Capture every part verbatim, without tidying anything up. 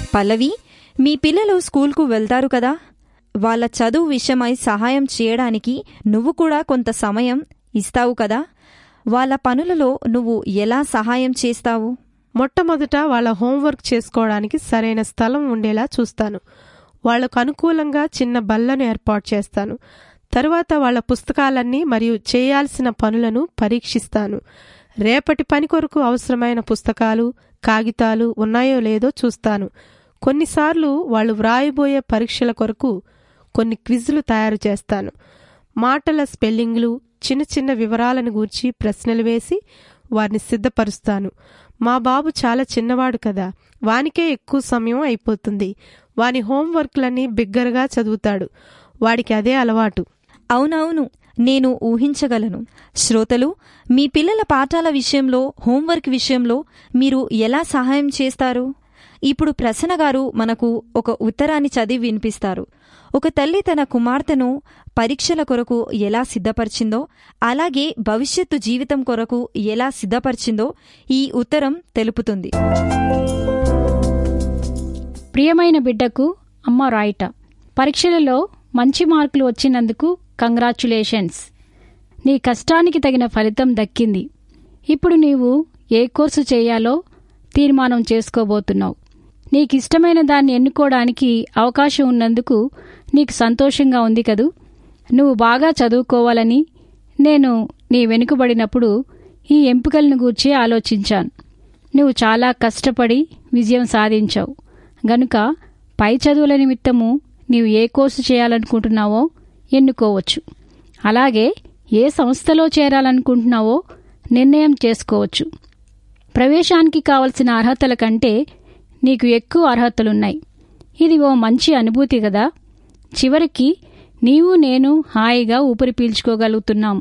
పల్లవి, మీ పిల్లలు స్కూల్కు వెళ్తారు కదా, వాళ్ళ చదువు విషయమై సహాయం చేయడానికి నువ్వు కూడా కొంత సమయం ఇస్తావు కదా. వాళ్ళ పనులలో నువ్వు ఎలా సహాయం చేస్తావు? మొట్టమొదట వాళ్ళ హోంవర్క్ చేసుకోవడానికి సరైన స్థలం ఉండేలా చూస్తాను. వాళ్లకు అనుకూలంగా చిన్న బల్లను ఏర్పాటు చేస్తాను. తరువాత వాళ్ల పుస్తకాలన్నీ మరియు చేయాల్సిన పనులను పరీక్షిస్తాను. రేపటి పని కొరకు అవసరమైన పుస్తకాలు, కాగితాలు ఉన్నాయో లేదో చూస్తాను. కొన్నిసార్లు వాళ్ళు వ్రాయబోయే పరీక్షల కొరకు కొన్ని క్విజ్లు తయారు చేస్తాను. మాటల స్పెల్లింగ్లు, చిన్న చిన్న వివరాలను గూర్చి ప్రశ్నలు వేసి వారిని సిద్ధపరుస్తాను. మా బాబు చాలా చిన్నవాడు కదా, వానికే ఎక్కువ సమయం అయిపోతుంది. వాని హోంవర్క్లన్నీ బిగ్గరగా చదువుతాడు. వాడికి అదే అలవాటు. అవునవును, నేను ఊహించగలను. శ్రోతలు, మీ పిల్లల పాఠాల విషయంలో, హోంవర్క్ విషయంలో మీరు ఎలా సహాయం చేస్తారు? ఇప్పుడు ప్రసన్న గారు మనకు ఒక ఉత్తరాన్ని చదివి వినిపిస్తారు. ఒక తల్లి తన కుమార్తెను పరీక్షల కొరకు ఎలా సిద్ధపరిచిందో, అలాగే భవిష్యత్తు జీవితం కొరకు ఎలా సిద్ధపరిచిందో ఈ ఉత్తరం తెలుపుతుంది. ప్రియమైన బిడ్డకు అమ్మ రాయిట, పరీక్షలలో మంచి మార్కులు వచ్చినందుకు కంగ్రాచ్యులేషన్స్. నీ కష్టానికి తగిన ఫలితం దక్కింది. ఇప్పుడు నీవు ఏ కోర్సు చేయాలో తీర్మానం చేసుకోబోతున్నావు. నీకిష్టమైన దాన్ని ఎన్నుకోవడానికి అవకాశం ఉన్నందుకు నీకు సంతోషంగా ఉంది కదూ. నువ్వు బాగా చదువుకోవాలని నేను నీ వెనుకబడినప్పుడు ఈ ఎంపికలను గూర్చి ఆలోచించాను. నువ్వు చాలా కష్టపడి విజయం సాధించావు గనుక పై చదువుల నిమిత్తము నీవు ఏ కోర్సు చేయాలనుకుంటున్నావో ఎన్నుకోవచ్చు. అలాగే ఏ సంస్థలో చేరాలనుకుంటున్నావో నిర్ణయం చేసుకోవచ్చు. ప్రవేశానికి కావలసిన అర్హతల కంటే నీకు ఎక్కువ అర్హతలున్నాయి. ఇది ఓ మంచి అనుభూతి కదా. చివరికి నీవు నేను హాయిగా ఊపిరి పీల్చుకోగలుగుతున్నాం.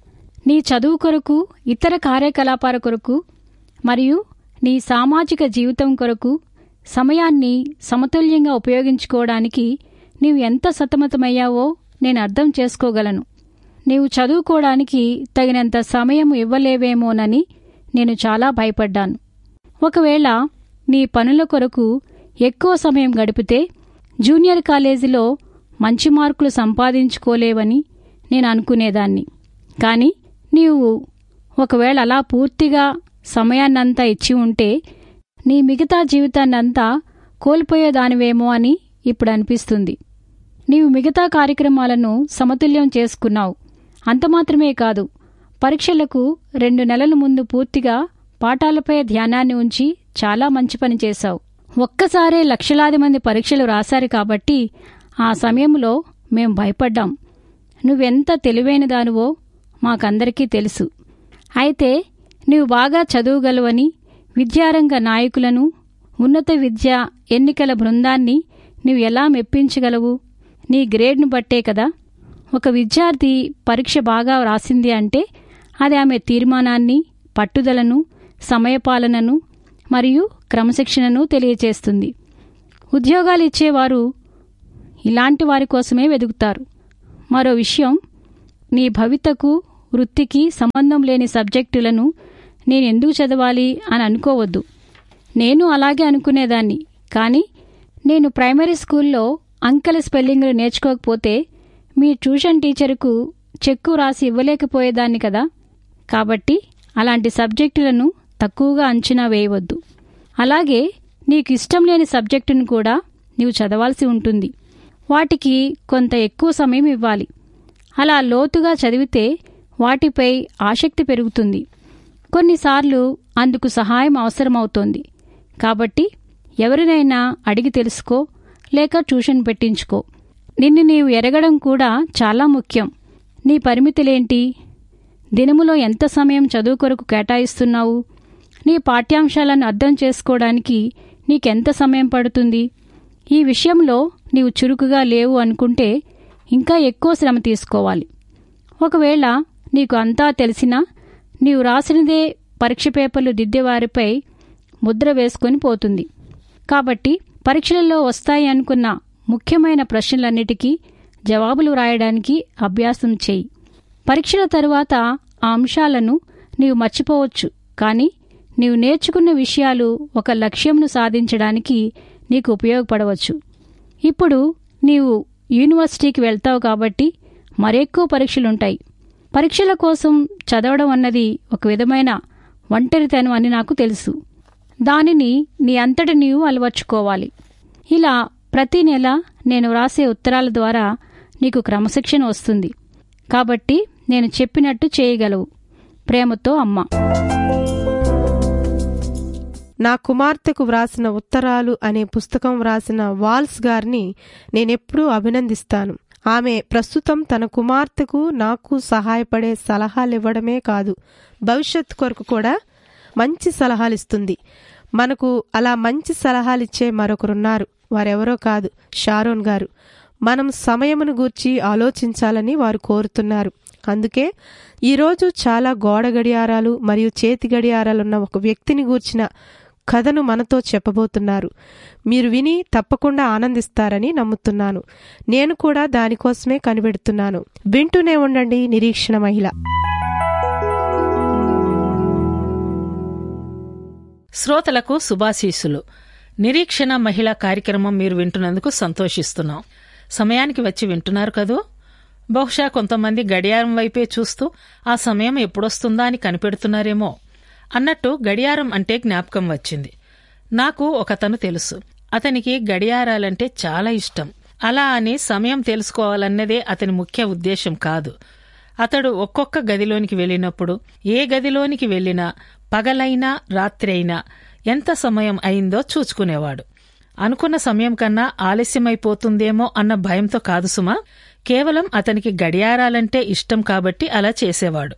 నీ చదువు కొరకు, ఇతర కార్యకలాపాల కొరకు మరియు నీ సామాజిక జీవితం కొరకు సమయాన్ని సమతుల్యంగా ఉపయోగించుకోవడానికి నీవు ఎంత సతమతమయ్యావో నేను అర్థం చేసుకోగలను. నీవు చదువుకోవడానికి తగినంత సమయం ఇవ్వలేవేమోనని నేను చాలా భయపడ్డాను. ఒకవేళ నీ పనుల కొరకు ఎక్కువ సమయం గడిపితే జూనియర్ కాలేజీలో మంచి మార్కులు సంపాదించుకోలేవని నేను అనుకునేదాన్ని. కానీ నీవు ఒకవేళ అలా పూర్తిగా సమయాన్నంతా ఇచ్చి ఉంటే నీ మిగతా జీవితాన్నంతా కోల్పోయేదానివేమో అని ఇప్పుడు అనిపిస్తుంది. నీవు మిగతా కార్యక్రమాలను సమతుల్యం చేసుకున్నావు. అంతమాత్రమే కాదు, పరీక్షలకు రెండు నెలల ముందు పూర్తిగా పాఠాలపై ధ్యానాన్ని ఉంచి చాలా మంచి పని చేశావు. ఒక్కసారే లక్షలాది మంది పరీక్షలు రాశారు కాబట్టి ఆ సమయంలో మేం భయపడ్డాం. నువ్వెంత తెలివైనదానివో మాకందరికీ తెలుసు. అయితే నీవు బాగా చదువుగలవని విద్యారంగ నాయకులను, ఉన్నత విద్య ఎన్నికల బృందాన్ని నీవు ఎలా మెప్పించగలవు? నీ గ్రేడ్ను బట్టే కదా. ఒక విద్యార్థి పరీక్ష బాగా వ్రాసింది అంటే అది ఆమె తీర్మానాన్ని, పట్టుదలను, సమయపాలనను మరియు క్రమశిక్షణను తెలియచేస్తుంది. ఉద్యోగాలిచ్చేవారు ఇలాంటి వారి కోసమే వెదుకుతారు. మరో విషయం, నీ భవితకు, వృత్తికి సంబంధం లేని సబ్జెక్టులను నేనెందుకు చదవాలి అని అనుకోవద్దు. నేను అలాగే అనుకునేదాన్ని. కానీ నేను ప్రైమరీ స్కూల్లో అంకెల స్పెల్లింగ్లు నేర్చుకోకపోతే మీ ట్యూషన్ టీచరుకు చెక్కు రాసి ఇవ్వలేకపోయేదాన్ని కదా. కాబట్టి అలాంటి సబ్జెక్టులను తక్కువగా అంచనా వేయవద్దు. అలాగే నీకు ఇష్టం లేని సబ్జెక్టును కూడా నీవు చదవాల్సి ఉంటుంది. వాటికి కొంత ఎక్కువ సమయం ఇవ్వాలి. అలా లోతుగా చదివితే వాటిపై ఆసక్తి పెరుగుతుంది. కొన్నిసార్లు అందుకు సహాయం అవసరమవుతోంది. కాబట్టి ఎవరినైనా అడిగి తెలుసుకో, లేక ట్యూషన్ పెట్టించుకో. నిన్ను నీవు ఎరగడం కూడా చాలా ముఖ్యం. నీ పరిమితులేంటి? దినములో ఎంత సమయం చదువు కొరకు కేటాయిస్తున్నావు? నీ పాఠ్యాంశాలను అర్థం చేసుకోవడానికి నీకెంత సమయం పడుతుంది? ఈ విషయంలో నీవు చురుకుగా లేవు అనుకుంటే ఇంకా ఎక్కువ శ్రమ తీసుకోవాలి. ఒకవేళ నీకు అంతా తెలిసినా నీవు రాసినదే పరీక్ష పేపర్లు దిద్దేవారిపై ముద్ర వేసుకొని పోతుంది. కాబట్టి పరీక్షలలో వస్తాయి అనుకున్న ముఖ్యమైన ప్రశ్నలన్నిటికీ జవాబులు రాయడానికి అభ్యాసం చేయి. పరీక్షల తరువాత ఆ అంశాలను నీవు మర్చిపోవచ్చు. కానీ నీవు నేర్చుకున్న విషయాలు ఒక లక్ష్యంను సాధించడానికి నీకు ఉపయోగపడవచ్చు. ఇప్పుడు నీవు యూనివర్సిటీకి వెళ్తావు కాబట్టి మరెక్కువ పరీక్షలుంటాయి. పరీక్షల కోసం చదవడం అన్నది ఒక విధమైన ఒంటరితనం అని నాకు తెలుసు. దానిని నీ అంతట నీవు అలవర్చుకోవాలి. ఇలా ప్రతి నెల నేను వ్రాసే ఉత్తరాల ద్వారా నీకు క్రమశిక్షణ వస్తుంది. కాబట్టి నేను చెప్పినట్టు చేయగలవు. ప్రేమతో అమ్మ. నా కుమార్తెకు వ్రాసిన ఉత్తరాలు అనే పుస్తకం వ్రాసిన వాల్స్ గారిని నేనెప్పుడూ అభినందిస్తాను. ఆమె ప్రస్తుతం తన కుమార్తెకు నాకు సహాయపడే సలహాలివ్వడమే కాదు, భవిష్యత్తు కొరకు కూడా మంచి సలహాలిస్తుంది. మనకు అలా మంచి సలహాలిచ్చే మరొకరున్నారు. వారెవరో కాదు, షారోన్ గారు. మనం సమయమును గూర్చి ఆలోచించాలని వారు కోరుతున్నారు. అందుకే ఈరోజు చాలా గోడ గడియారాలు మరియు చేతి గడియారాలున్న ఒక వ్యక్తిని గూర్చిన కథను మనతో చెప్పబోతున్నారు. మీరు విని తప్పకుండా ఆనందిస్తారని నమ్ముతున్నాను. నేను కూడా దానికోసమే కనిపెడుతున్నాను. వింటూనే ఉండండి నిరీక్షణ మహిళ. శ్రోతలకు శుభాశీస్సులు. నిరీక్షణ మహిళా కార్యక్రమం మీరు వింటున్నందుకు సంతోషిస్తున్నాం. సమయానికి వచ్చి వింటున్నారు కదూ. బహుశా కొంతమంది గడియారం వైపే చూస్తూ ఆ సమయం ఎప్పుడొస్తుందా అని కనిపెడుతున్నారేమో. అన్నట్టు గడియారం అంటే జ్ఞాపకం వచ్చింది. నాకు ఒకతను తెలుసు. అతనికి గడియారాలంటే చాలా ఇష్టం. అలా అని సమయం తెలుసుకోవాలన్నదే అతని ముఖ్య ఉద్దేశం కాదు. అతడు ఒక్కొక్క గదిలోనికి వెళ్ళినప్పుడు, ఏ గదిలోనికి వెళ్ళినా పగలైనా రాత్రి అయినా ఎంత సమయం అయిందో చూచుకునేవాడు. అనుకున్న సమయం కన్నా ఆలస్యమైపోతుందేమో అన్న భయంతో కాదు సుమా, కేవలం అతనికి గడియారాలంటే ఇష్టం కాబట్టి అలా చేసేవాడు.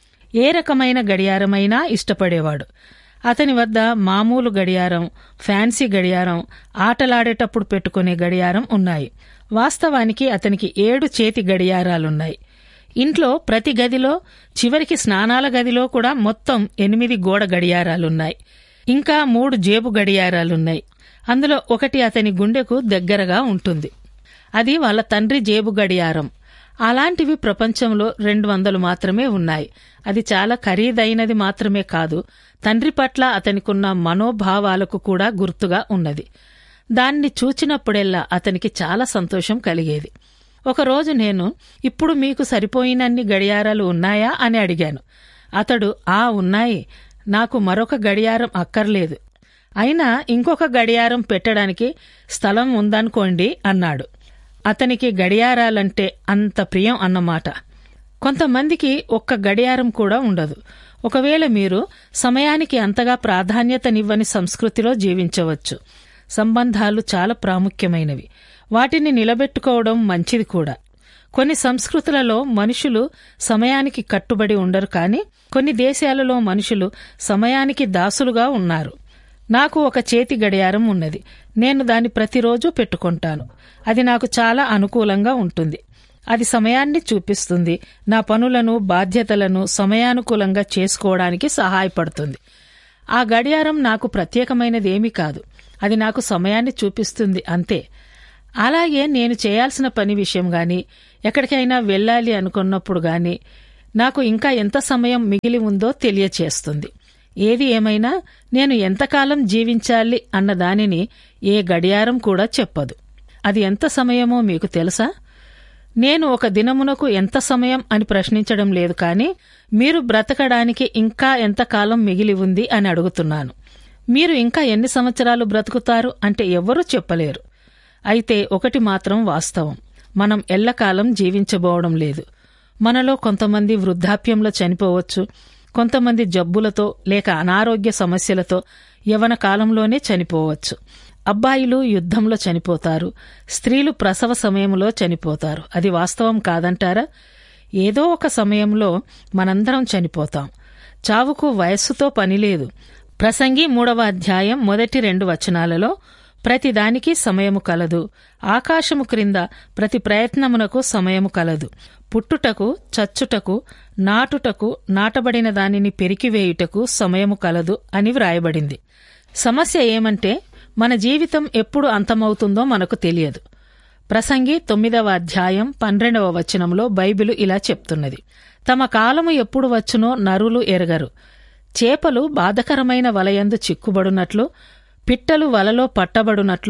ఏ రకమైన గడియారమైనా ఇష్టపడేవాడు. అతని వద్ద మామూలు గడియారం, ఫ్యాన్సీ గడియారం, ఆటలాడేటప్పుడు పెట్టుకునే గడియారం ఉన్నాయి. వాస్తవానికి అతనికి ఏడు చేతి గడియారాలున్నాయి. ఇంట్లో ప్రతి గదిలో, చివరికి స్నానాల గదిలో కూడా మొత్తం ఎనిమిది గోడ గడియారాలున్నాయి. ఇంకా మూడు జేబు గడియారాలున్నాయి. అందులో ఒకటి అతని గుండెకు దగ్గరగా ఉంటుంది. అది వాళ్ళ తండ్రి జేబు గడియారం. అలాంటివి ప్రపంచంలో రెండు వందలు మాత్రమే ఉన్నాయి. అది చాలా ఖరీదైనది మాత్రమే కాదు, తండ్రి పట్ల అతనికున్న మనోభావాలకు కూడా గుర్తుగా ఉన్నది. దాన్ని చూచినప్పుడెల్లా అతనికి చాలా సంతోషం కలిగేది. ఒకరోజు నేను, ఇప్పుడు మీకు సరిపోయినన్ని గడియారాలు ఉన్నాయా అని అడిగాను. అతడు, ఆ ఉన్నాయి, నాకు మరొక గడియారం అక్కర్లేదు, అయినా ఇంకొక గడియారం పెట్టడానికి స్థలం ఉందనుకోండి అన్నాడు. అతనికి గడియారాలంటే అంత ప్రియం అన్నమాట. కొంతమందికి ఒక్క గడియారం కూడా ఉండదు. ఒకవేళ మీరు సమయానికి అంతగా ప్రాధాన్యతనివ్వని సంస్కృతిలో జీవించవచ్చు. సంబంధాలు చాలా ప్రాముఖ్యమైనవి. వాటిని నిలబెట్టుకోవడం మంచిది కూడా. కొన్ని సంస్కృతులలో మనుషులు సమయానికి కట్టుబడి ఉండరు, కానీ కొన్ని దేశాలలో మనుషులు సమయానికి దాసులుగా ఉన్నారు. నాకు ఒక చేతి గడియారం ఉన్నది. నేను దాన్ని ప్రతిరోజు పెట్టుకుంటాను. అది నాకు చాలా అనుకూలంగా ఉంటుంది. అది సమయాన్ని చూపిస్తుంది. నా పనులను, బాధ్యతలను సమయానుకూలంగా చేసుకోవడానికి సహాయపడుతుంది. ఆ గడియారం నాకు ప్రత్యేకమైనదేమీ కాదు. అది నాకు సమయాన్ని చూపిస్తుంది అంతే. అలాగే నేను చేయాల్సిన పని విషయం గాని, ఎక్కడికైనా వెళ్ళాలి అనుకున్నప్పుడు గాని నాకు ఇంకా ఎంత సమయం మిగిలి ఉందో తెలియచేస్తుంది. ఏది ఏమైనా నేను ఎంతకాలం జీవించాలి అన్న దానిని ఏ గడియారం కూడా చెప్పదు. అది ఎంత సమయమో మీకు తెలుసా? నేను ఒక దినమునకు ఎంత సమయం అని ప్రశ్నించడం లేదు, కానీ మీరు బ్రతకడానికి ఇంకా ఎంతకాలం మిగిలి ఉంది అని అడుగుతున్నాను. మీరు ఇంకా ఎన్ని సంవత్సరాలు బ్రతుకుతారు అంటే ఎవ్వరూ చెప్పలేరు. అయితే ఒకటి మాత్రం వాస్తవం, మనం ఎల్లకాలం జీవించబోవడం లేదు. మనలో కొంతమంది వృద్ధాప్యంలో చనిపోవచ్చు, కొంతమంది జబ్బులతో లేక అనారోగ్య సమస్యలతో యవ్వన కాలంలోనే చనిపోవచ్చు. అబ్బాయిలు యుద్ధంలో చనిపోతారు, స్త్రీలు ప్రసవ సమయంలో చనిపోతారు. అది వాస్తవం కాదంటారా? ఏదో ఒక సమయంలో మనందరం చనిపోతాం. చావుకు వయస్సుతో పనిలేదు. ప్రసంగి మూడవ అధ్యాయం మొదటి రెండు వచనాలలో, ప్రతిదానికి సమయము కలదు, ఆకాశము క్రింద ప్రతి ప్రయత్నమునకు సమయము కలదు, పుట్టుటకు, చచ్చుటకు, నాటుటకు, నాటబడిన దానిని పెరికివేయుటకు సమయము కలదు అని వ్రాయబడింది. సమస్య ఏమంటే మన జీవితం ఎప్పుడు అంతమవుతుందో మనకు తెలియదు. ప్రసంగి తొమ్మిదవ అధ్యాయం పన్నెండవ వచనంలో బైబిలు ఇలా చెప్తున్నది, తమ కాలము ఎప్పుడు వచ్చునో నరులు ఎరగరు. చేపలు బాధకరమైన వలయందు చిక్కుబడునట్లు, పిట్టలు వలలో పట్టబడునట్లు,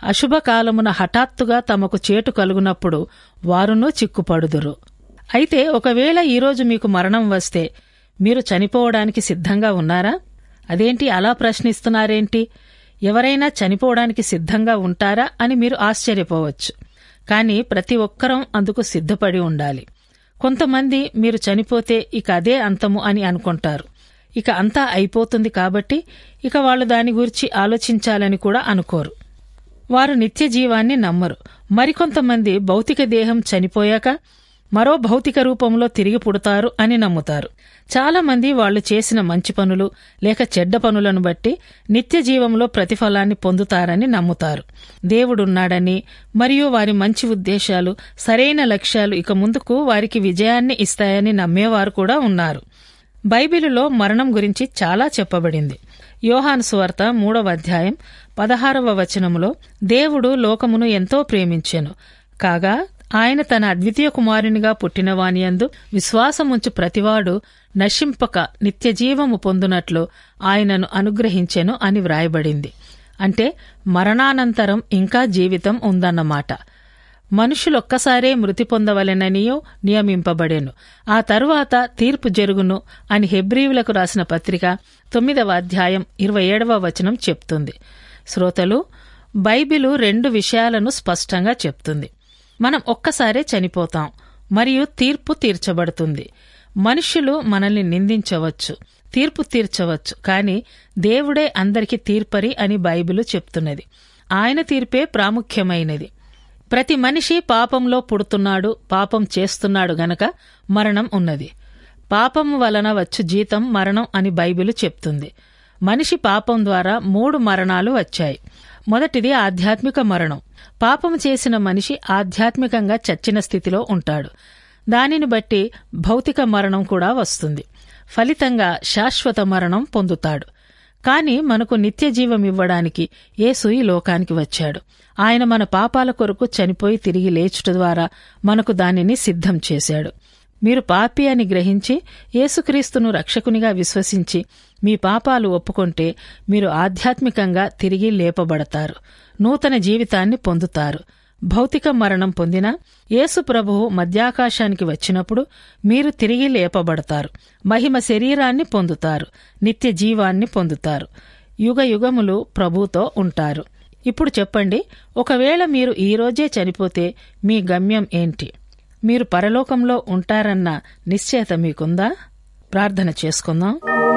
అశుభకాలమున హఠాత్తుగా తమకు చేటు కలుగునప్పుడు వారును చిక్కుపడుదురు. అయితే ఒకవేళ ఈరోజు మీకు మరణం వస్తే మీరు చనిపోవడానికి సిద్ధంగా ఉన్నారా? అదేంటి అలా ప్రశ్నిస్తున్నారేంటి? ఎవరైనా చనిపోవడానికి సిద్ధంగా ఉంటారా అని మీరు ఆశ్చర్యపోవచ్చు. కానీ ప్రతి ఒక్కరం అందుకు సిద్ధపడి ఉండాలి. కొంతమంది మీరు చనిపోతే ఇక అదే అంతము అని అనుకుంటారు. ఇక అంతా అయిపోతుంది కాబట్టి ఇక వాళ్ళు దాని గురించి ఆలోచించాలని కూడా అనుకోరు. వారు నిత్య జీవాన్ని నమ్మరు. మరికొంతమంది భౌతిక దేహం చనిపోయాక మరో భౌతిక రూపంలో తిరిగి పుడతారు అని నమ్ముతారు. చాలామంది వాళ్లు చేసిన మంచి పనులు లేక చెడ్డ పనులను బట్టి నిత్య జీవంలో ప్రతిఫలాన్ని పొందుతారని నమ్ముతారు. దేవుడున్నాడని మరియు వారి మంచి ఉద్దేశాలు, సరైన లక్ష్యాలు ఇక ముందుకు వారికి విజయాన్ని ఇస్తాయని నమ్మేవారు కూడా ఉన్నారు. బైబిలులో మరణం గురించి చాలా చెప్పబడింది. యోహాను సువార్త మూడవ అధ్యాయం పదహారవ వచనములో దేవుడు లోకమును ఎంతో ప్రేమించెను, కాగా ఆయన తన అద్వితీయ కుమారునిగా పుట్టినవానియందు విశ్వాసముంచు ప్రతివాడు నశింపక నిత్యజీవము పొందునట్లు ఆయనను అనుగ్రహించెను అని వ్రాయబడింది. అంటే మరణానంతరం ఇంకా జీవితం ఉందన్నమాట. మనుషులొక్కసారే మృతి పొందవలెననియో నియమింపబడెను, ఆ తరువాత తీర్పు జరుగును అని హెబ్రీయులకు రాసిన పత్రిక తొమ్మిదవ అధ్యాయం ఇరవై ఏడవ వచనం చెప్తుంది. శ్రోతలు, బైబిలు రెండు విషయాలను స్పష్టంగా చెప్తుంది. మనం ఒక్కసారే చనిపోతాం మరియు తీర్పు తీర్చబడుతుంది. మనుష్యులు మనల్ని నిందించవచ్చు, తీర్పు తీర్చవచ్చు, కాని దేవుడే అందరికీ తీర్పరి అని బైబిలు చెప్తున్నది. ఆయన తీర్పే ప్రాముఖ్యమైనది. ప్రతి మనిషి పాపంలో పుడుతున్నాడు, పాపం చేస్తున్నాడు గనక మరణం ఉన్నది. పాపము వలన వచ్చు జీతం మరణం అని బైబిలు చెప్తుంది. మనిషి పాపం ద్వారా మూడు మరణాలు వచ్చాయి. మొదటిది ఆధ్యాత్మిక మరణం. పాపం చేసిన మనిషి ఆధ్యాత్మికంగా చచ్చిన స్థితిలో ఉంటాడు. దానిని బట్టి భౌతిక మరణం కూడా వస్తుంది. ఫలితంగా శాశ్వత మరణం పొందుతాడు. కాని మనకు నిత్య జీవం ఇవ్వడానికి యేసు ఈ లోకానికి వచ్చాడు. ఆయన మన పాపాల కొరకు చనిపోయి తిరిగి లేచుట ద్వారా మనకు దానిని సిద్ధం చేశాడు. మీరు పాపి అని గ్రహించి యేసుక్రీస్తును రక్షకునిగా విశ్వసించి మీ పాపాలు ఒప్పుకొంటే మీరు ఆధ్యాత్మికంగా తిరిగి లేపబడతారు, నూతన జీవితాన్ని పొందుతారు. భౌతిక మరణం పొందినా యేసు ప్రభువు మధ్యాకాశానికి వచ్చినప్పుడు మీరు తిరిగి లేపబడతారు, మహిమ శరీరాన్ని పొందుతారు, నిత్య జీవాన్ని పొందుతారు, యుగ యుగములు ప్రభువుతో ఉంటారు. ఇప్పుడు చెప్పండి, ఒకవేళ మీరు ఈరోజే చనిపోతే మీ గమ్యం ఏంటి? మీరు పరలోకంలో ఉంటారన్న నిశ్చయత మీకుందా? ప్రార్థన చేసుకుందాం.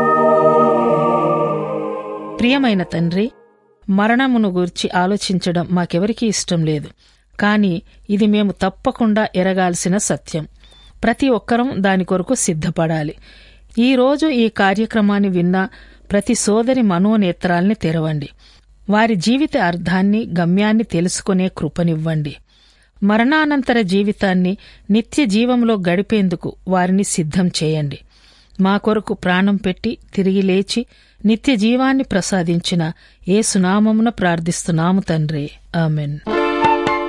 ప్రియమైన తండ్రి, మరణమును గూర్చి ఆలోచించడం మాకెవరికీ ఇష్టం లేదు. కాని ఇది మేము తప్పకుండా ఎరగాల్సిన సత్యం. ప్రతి ఒక్కరం దాని కొరకు సిద్ధపడాలి. ఈరోజు ఈ కార్యక్రమాన్ని విన్న ప్రతి సోదరి మనోనేత్రాల్ని తెరవండి. వారి జీవిత అర్థాన్ని, గమ్యాన్ని తెలుసుకునే కృపనివ్వండి. మరణానంతర జీవితాన్ని నిత్య జీవంలో గడిపేందుకు వారిని సిద్ధం చేయండి. మా కొరకు ప్రాణం పెట్టి తిరిగి లేచి నిత్య జీవాన్ని ప్రసాదించిన యేసు నామమున ప్రార్థిస్తున్నాము తండ్రి. ఆమెన్.